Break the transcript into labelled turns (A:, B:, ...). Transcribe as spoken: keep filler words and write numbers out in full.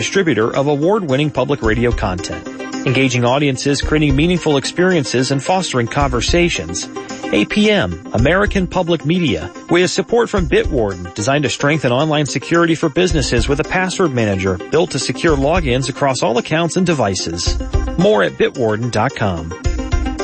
A: distributor of award-winning public radio content. Engaging audiences, creating meaningful experiences, and fostering conversations. A P M, American Public Media, with support from Bitwarden, designed to strengthen online security for businesses with a password manager built to secure logins across all accounts and devices. More at bitwarden dot com.